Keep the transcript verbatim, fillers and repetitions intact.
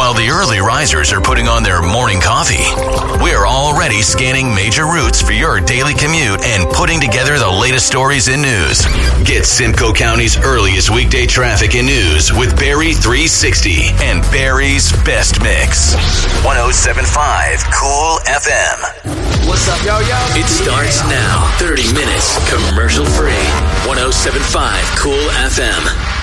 while the early risers are putting on their morning coffee. We're already scanning major routes for your daily commute and putting together the latest stories and news. Get Simcoe County's earliest weekday traffic and news with Barrie three sixty and Barrie's Best Mix. one oh seven point five Cool F M. What's up, yo, yo? It starts now. thirty minutes commercial free. one oh seven point five Cool F M.